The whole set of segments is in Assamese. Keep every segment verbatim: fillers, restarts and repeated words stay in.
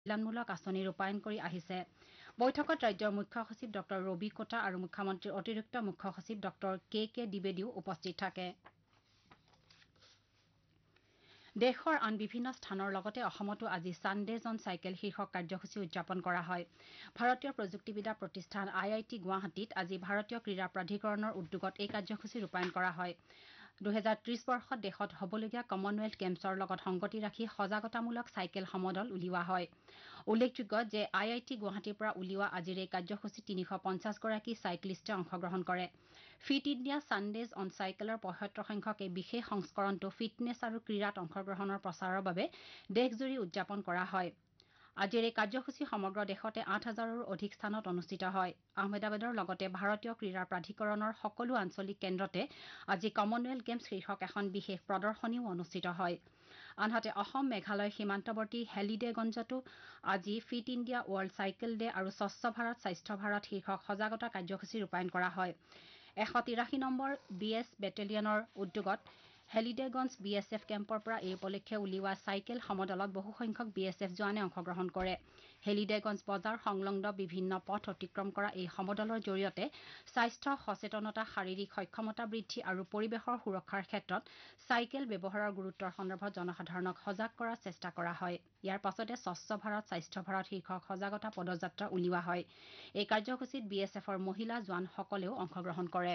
কল্যাণমূলক আঁচনি ৰূপায়ণ কৰি আহিছে। বৈঠকত ৰাজ্যৰ মুখ্য সচিব ডক্টৰ ৰবি কোটা আৰু মুখ্যমন্ত্ৰীৰ অতিৰিক্ত মুখ্য সচিব ডক্টৰ কে কে দ্বিবেদীও উপস্থিত থাকে। দেশৰ আন বিভিন্ন স্থানৰ লগতে অসমতো আজি ছানডেজ অন চাইকেল শীৰ্ষক কাৰ্যসূচী উদযাপন কৰা হয়। ভাৰতীয় প্ৰযুক্তিবিদ্যা প্ৰতিষ্ঠান আই আই টি গুৱাহাটীত আজি ভাৰতীয় ক্ৰীড়া প্ৰাধিকৰণৰ উদ্যোগত এই কাৰ্যসূচী ৰূপায়ণ কৰা হয়। দুহেজাৰ ত্ৰিশ বৰ্ষত দেশত হ'বলগীয়া কমনৱেলথ গেমছৰ লগত সংগতি ৰাখি সজাগতামূলক চাইকেল সমদল উলিওৱা হয়। উল্লেখযোগ্য যে আই আই টি গুৱাহাটীৰ পৰা উলিওৱা আজিৰ এই কাৰ্যসূচীত তিনিশ পঞ্চাছ গৰাকী চাইক্লিষ্টে অংশগ্ৰহণ কৰে। ফিট ইণ্ডিয়া ছানডেজ অন চাইকেলৰ পঁয়সত্তৰ সংখ্যক এই বিশেষ সংস্কৰণটো ফিটনেছ আৰু ক্ৰীড়াত অংশগ্ৰহণৰ প্ৰচাৰৰ বাবে দেশজুৰি উদযাপন কৰা হয়। আজিৰ এই কাৰ্যসূচী সমগ্ৰ দেশতে আঠ হাজাৰৰো অধিক স্থানত অনুষ্ঠিত হয়। আহমেদাবাদৰ লগতে ভাৰতীয় ক্ৰীড়া প্ৰাধিকৰণৰ সকলো আঞ্চলিক কেন্দ্ৰতে আজি কমনৱেলথ গেমছ শীৰ্ষক এখন বিশেষ প্ৰদৰ্শনীও অনুষ্ঠিত হয়। আনহাতে অসম মেঘালয় সীমান্তৱৰ্তী হেলিডেগঞ্জতো আজি fit India world cycle day আৰু স্বচ্ছ ভাৰত স্বাস্থ্য ভাৰত শীৰ্ষক সজাগতা কাৰ্যসূচী ৰূপায়ণ কৰা হয়। এশ তিৰাশী নম্বৰ বি এছ বেটেলিয়নৰ উদ্যোগত হেলিডেগঞ্জ বি এছ এফ কেম্পৰ পৰা এই উপলক্ষে উলিওৱা চাইকেল সমদলত বহুসংখ্যক বি এছ এফ জোৱানে অংশগ্ৰহণ কৰে। হেলিডেগঞ্জ বজাৰ সংলগ্ন বিভিন্ন পথ অতিক্ৰম কৰা এই সমদলৰ জৰিয়তে স্বাস্থ্য সচেতনতা, শাৰীৰিক সক্ষমতা বৃদ্ধি আৰু পৰিৱেশৰ সুৰক্ষাৰ ক্ষেত্ৰত চাইকেল ব্যৱহাৰৰ গুৰুত্বৰ সন্দৰ্ভত জনসাধাৰণক সজাগ কৰাৰ চেষ্টা কৰা হয়। ইয়াৰ পাছতে স্বচ্ছ ভাৰত স্বাস্থ্য ভাৰত শীৰ্ষক সজাগতা পদযাত্ৰা উলিওৱা হয়। এই কাৰ্যসূচীত বি এছ এফৰ মহিলা জোৱানসকলেও অংশগ্ৰহণ কৰে।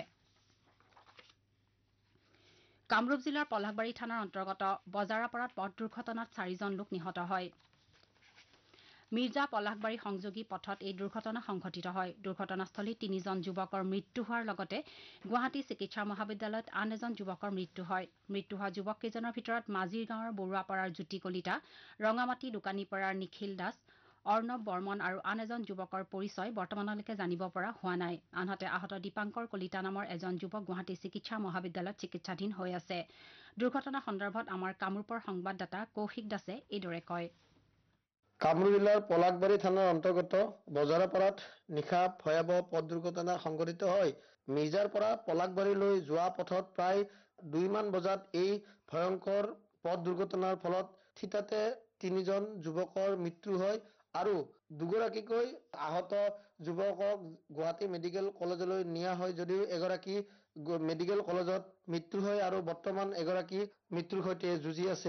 কামৰূপ জিলাৰ পলাশবাৰী থানাৰ অন্তৰ্গত বজাৰাপাৰাত পথ দুৰ্ঘটনাত চাৰিজন লোক নিহত হয়। মিৰ্জা পলাশবাৰী সংযোগী পথত এই দুৰ্ঘটনা সংঘটিত হয়। দুৰ্ঘটনাস্থলীত তিনিজন যুৱকৰ মৃত্যু হোৱাৰ লগতে গুৱাহাটী চিকিৎসা মহাবিদ্যালয়ত আন এজন যুৱকৰ মৃত্যু হয়। মৃত্যু হোৱা যুৱককেইজনৰ ভিতৰত মাজিৰ গাঁৱৰ বৰুৱাপাৰাৰ জ্যোতি কলিতা, ৰঙামাটি দোকানীপাৰাৰ নিখিল দাস, অৰ্ণৱ বৰ্মন আৰু আন এজন যুৱকৰ পৰিচয় বৰ্তমানলৈকে জানিব পৰা হোৱা নাই। আনহাতে আহত দীপাংকৰ কলিতা নামৰ এজন যুৱক গুৱাহাটী চিকিৎসা মহাবিদ্যালয়ত চিকিৎসাধীন হৈ আছে। দুৰ্ঘটনা সন্দৰ্ভত আমাৰ কামৰূপৰ সংবাদদাতা কৌশিক দাসে এইদৰে কয়। কামৰূপ জিলাৰ পলাশবাৰী থানাৰ অন্তৰ্গত বজাৰাপাৰাত নিশা ভয়াৱহ পথ দুৰ্ঘটনা সংঘটিত হয়। মিৰ্জাৰ পৰা পলাশবাৰীলৈ যোৱা পথত প্ৰায় দুইমান বজাত এই ভয়ংকৰ পথ দুৰ্ঘটনাৰ ফলত থিতাতে তিনিজন যুৱকৰ মৃত্যু হয় আৰু দুগৰাকীকৈ আহত যুৱকক গুৱাহাটী মেডিকেল কলেজলৈ নিয়া হয় যদিও এগৰাকী মেডিকেল কলেজত মৃত্যু হয় আৰু বৰ্তমান এগৰাকী মৃত্যুৰ সৈতে যুঁজি আছে।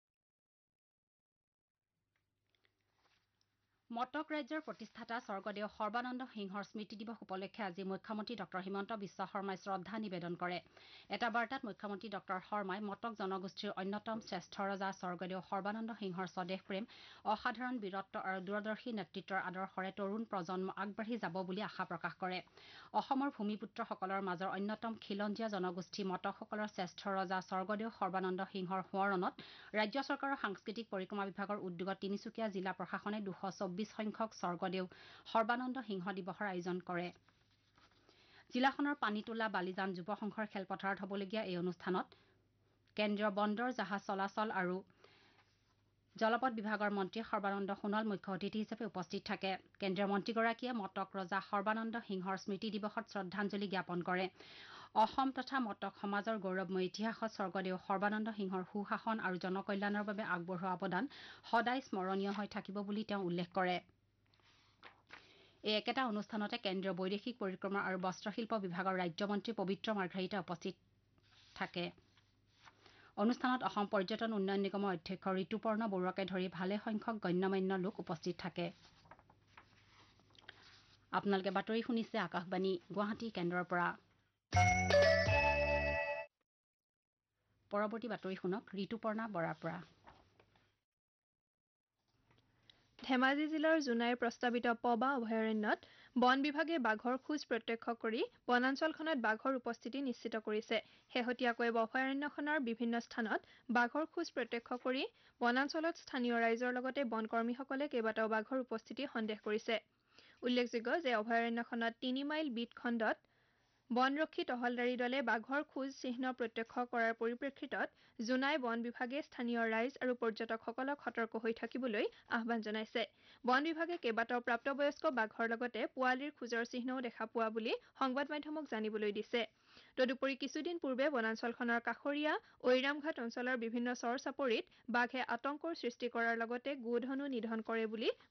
মটক ৰাজ্যৰ প্ৰতিষ্ঠাতা স্বৰ্গদেউ সৰ্বানন্দ সিংহৰ স্মৃতি দিৱস উপলক্ষে আজি মুখ্যমন্ত্ৰী ডক্টৰ হিমন্ত বিশ্ব শৰ্মাই শ্ৰদ্ধা নিবেদন কৰে। এটা বাৰ্তাত মুখ্যমন্ত্ৰী ডক্টৰ শৰ্মাই মটক জনগোষ্ঠীৰ অন্যতম শ্ৰেষ্ঠ ৰজা স্বৰ্গদেউ সৰ্বানন্দ সিংহৰ স্বদেশ প্ৰেম, অসাধাৰণ বীৰত্ব আৰু দূৰদৰ্শী নেতৃত্বৰ আদৰ্শৰে তৰুণ প্ৰজন্ম আগবাঢ়ি যাব বুলি আশা প্ৰকাশ কৰে। অসমৰ ভূমিপুত্ৰসকলৰ মাজৰ অন্যতম খিলঞ্জীয়া জনগোষ্ঠী মটকসকলৰ শ্ৰেষ্ঠ ৰজা স্বৰ্গদেউ সৰ্বানন্দ সিংহৰ সোঁৱৰণত ৰাজ্য চৰকাৰৰ সাংস্কৃতিক পৰিক্ৰমা বিভাগৰ উদ্যোগত তিনিচুকীয়া জিলা প্ৰশাসনে দুশ চৌব্বিছ সংখ্যক স্বৰ্গদেউ সৰ্বানন্দ সিংহ দিৱসৰ আয়োজন কৰে। জিলাখনৰ পানীতোলা বালিজান যুৱ সংঘৰ খেলপথাৰত হ'বলগীয়া এই অনুষ্ঠানত কেন্দ্ৰীয় বন্দৰ জাহাজ চলাচল আৰু জলপথ বিভাগৰ মন্ত্ৰী সৰ্বানন্দ সোণোৱাল মুখ্য অতিথি হিচাপে উপস্থিত থাকে। কেন্দ্ৰীয় মন্ত্ৰীগৰাকীয়ে মটক ৰজা সৰ্বানন্দ সিংহৰ স্মৃতি দিৱসত শ্ৰদ্ধাঞ্জলি জ্ঞাপন কৰে। অসম তথা মটক সমাজৰ গৌৰৱময় ইতিহাসত স্বৰ্গদেউ সৰ্বানন্দ সিংহৰ সুশাসন আৰু জনকল্যাণৰ বাবে আগবঢ়োৱা অৱদান সদায় স্মৰণীয় হৈ থাকিব বুলি তেওঁ উল্লেখ কৰে। এই একেটা অনুষ্ঠানতে কেন্দ্ৰীয় বৈদেশিক পৰিক্ৰমা আৰু বস্ত্ৰশিল্প বিভাগৰ ৰাজ্যমন্ত্ৰী পবিত্ৰ মাৰ্ঘাৰিতা উপস্থিত থাকে। অনুষ্ঠানত অসম পৰ্যটন উন্নয়ন নিগমৰ অধ্যক্ষ ঋতুপৰ্ণ বৰুৱাকে ধৰি ভালে সংখ্যক গণ্যমান্য লোক উপস্থিত থাকে। আপোনালোকে বাতৰি শুনিছে আকাশবাণী গুৱাহাটী কেন্দ্ৰৰ পৰা। পৰৱৰ্তী বাতৰি শুনক ঋতুপৰ্ণা বৰাৰ পৰা। ধেমাজি জিলাৰ জোনাইৰ প্ৰস্তাৱিত পবা অভয়াৰণ্যত বন বিভাগে বাঘৰ খোজ প্ৰত্যক্ষ কৰি বনাঞ্চলখনত বাঘৰ উপস্থিতি নিশ্চিত কৰিছে। শেহতীয়াকৈ অভয়াৰণ্যখনৰ বিভিন্ন স্থানত বাঘৰ খোজ প্ৰত্যক্ষ কৰি বনাঞ্চলত স্থানীয় ৰাইজৰ লগতে বন কৰ্মীসকলে কেইবাটাও বাঘৰ উপস্থিতি সন্দেহ কৰিছে। উল্লেখযোগ্য যে অভয়াৰণ্যখনত তিনি মাইল বিট খণ্ডত বনৰক্ষী তহলদাৰী দলে বাঘৰ খোজ চিহ্ন প্ৰত্যক্ষ কৰাৰ পৰিপ্ৰেক্ষিতত জোনাই বন বিভাগে স্থানীয় ৰাইজ আৰু পৰ্যটকসকলক সতৰ্ক হৈ থাকিবলৈ আহ্বান জনাইছে। বন বিভাগে কেইবাটাও প্ৰাপ্তবয়স্ক বাঘৰ লগতে পোৱালিৰ খোজৰ চিহ্নও দেখা পোৱা বুলি সংবাদ মাধ্যমক জানিবলৈ দিছে। তদুপৰি কিছুদিন পূৰ্বে বনাঞ্চলখনৰ কাষৰীয়া ঐৰামঘাট অঞ্চলৰ বিভিন্ন চৰ চাপৰিত বাঘে আতংকৰ সৃষ্টি কৰাৰ লগতে গোধনো নিধন কৰে বুলি